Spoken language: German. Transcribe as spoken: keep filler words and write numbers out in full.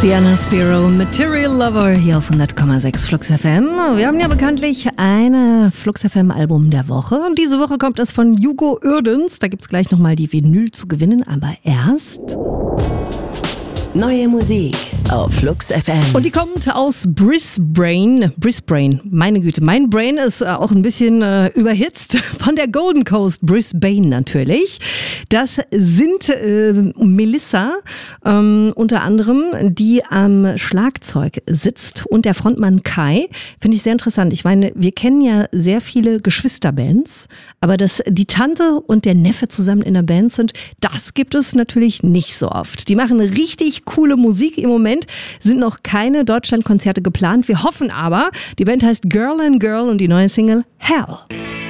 Sienna Spiro, Material Lover, hier auf hundert Komma sechs Flux F M. Wir haben ja bekanntlich eine Flux F M Album der Woche. Und diese Woche kommt es von Hugo Uerdens. Da gibt es gleich nochmal die Vinyl zu gewinnen, aber erst... Neue Musik auf Flux F M. Und die kommt aus Brisbane. Brisbane, meine Güte. Mein Brain ist äh, auch ein bisschen äh, überhitzt. Von der Golden Coast, Brisbane natürlich. Das sind äh, Melissa ähm, unter anderem, die am Schlagzeug sitzt, und der Frontmann Kai. Finde ich sehr interessant. Ich meine, wir kennen ja sehr viele Geschwisterbands, aber dass die Tante und der Neffe zusammen in der Band sind, das gibt es natürlich nicht so oft. Die machen richtig coole Musik. Im Moment sind noch keine Deutschlandkonzerte geplant. Wir hoffen aber, die Band heißt Girl and Girl und die neue Single Hell.